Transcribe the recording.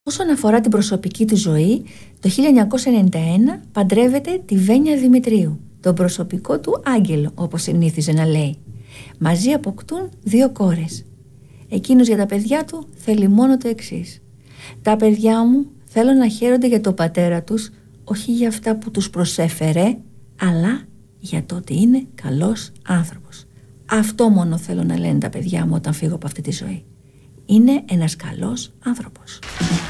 Όσον αφορά την προσωπική του ζωή, το 1991 παντρεύεται τη Βένια Δημητρίου, τον προσωπικό του άγγελο, όπως συνήθιζε να λέει. Μαζί αποκτούν 2 κόρες. Εκείνος για τα παιδιά του θέλει μόνο το εξής: τα παιδιά μου θέλω να χαίρονται για τον πατέρα τους, όχι για αυτά που τους προσέφερε, αλλά για το ότι είναι καλός άνθρωπος. Αυτό μόνο θέλω να λένε τα παιδιά μου όταν φύγω από αυτή τη ζωή. Είναι ένας καλός άνθρωπος.